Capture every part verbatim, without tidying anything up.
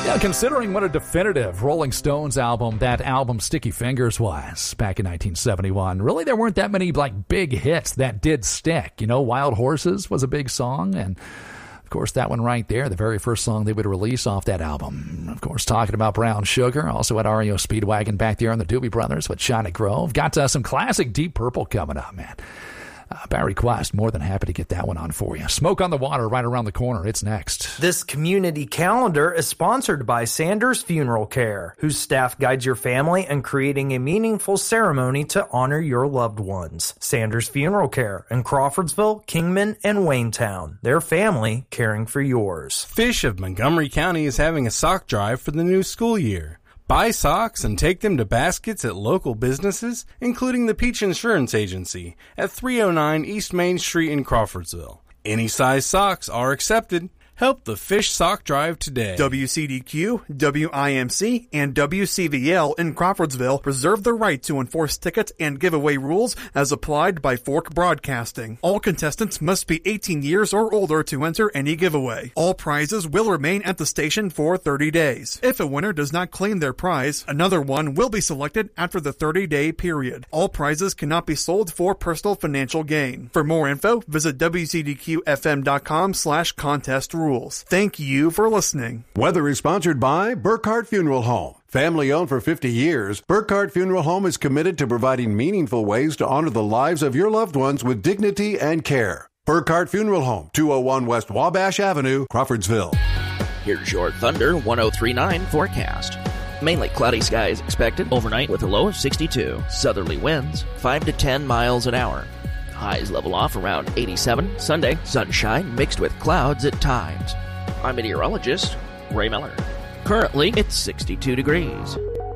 Yeah, considering what a definitive Rolling Stones album that album Sticky Fingers was back in nineteen seventy-one, really there weren't that many like big hits that did stick. You know, Wild Horses was a big song, and of course that one right there, the very first song they would release off that album. Of course, talking about Brown Sugar, also had R E O Speedwagon back there on the Doobie Brothers with Shiny Grove. Got uh, some classic Deep Purple coming up, man. Uh, by request, more than happy to get that one on for you. Smoke on the Water right around the corner. It's next. This community calendar is sponsored by Sanders Funeral Care, whose staff guides your family in creating a meaningful ceremony to honor your loved ones. Sanders Funeral Care in Crawfordsville, Kingman, and Waynetown. Their family caring for yours. Fish of Montgomery County is having a sock drive for the new school year. Buy socks and take them to baskets at local businesses, including the Peach Insurance Agency at three oh nine East Main Street in Crawfordsville. Any size socks are accepted. Help the Fish Sock Drive today. W C D Q, W I M C, and W C V L in Crawfordsville reserve the right to enforce ticket and giveaway rules as applied by Fork Broadcasting. All contestants must be eighteen years or older to enter any giveaway. All prizes will remain at the station for thirty days. If a winner does not claim their prize, another one will be selected after the thirty-day period. All prizes cannot be sold for personal financial gain. For more info, visit W C D Q F M dot com slash contest rules. Thank you for listening. Weather is sponsored by Burkhart Funeral Home. Family owned for fifty years, Burkhart Funeral Home is committed to providing meaningful ways to honor the lives of your loved ones with dignity and care. Burkhart Funeral Home, two oh one West Wabash Avenue, Crawfordsville. Here's your Thunder one oh three point nine forecast. Mainly cloudy skies expected overnight with a low of sixty-two. Southerly winds five to ten miles an hour. Highs level off around eighty-seven. Sunday, sunshine mixed with clouds at times. I'm meteorologist Ray Miller. Currently, it's sixty-two degrees.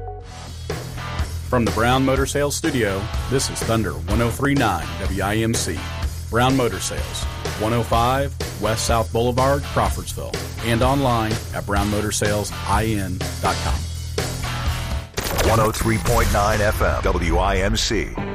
From the Brown Motor Sales Studio, this is Thunder one oh three point nine W I M C. Brown Motor Sales, one oh five West South Boulevard, Crawfordsville, and online at brown motor sales I N dot com. one oh three point nine F M W I M C.